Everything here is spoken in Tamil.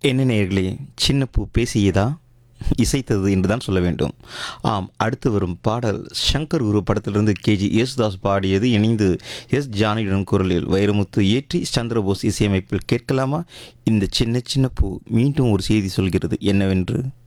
என்ன நேயர்களே, சின்ன பூ பேசியதா? இசைத்தது என்று தான் சொல்ல வேண்டும். ஆம், அடுத்து வரும் பாடல் ஷங்கர் குரு படத்திலிருந்து கேஜி யேசுதாஸ் பாடியது, இணைந்து எஸ் ஜானகியுடன் குரலில் வைரமுத்து இயற்றி சந்திரபோஸ் இசையமைப்பில். கேட்கலாமா? இந்த சின்ன சின்ன பூ மீண்டும் ஒரு செய்தி சொல்கிறது என்னவென்று.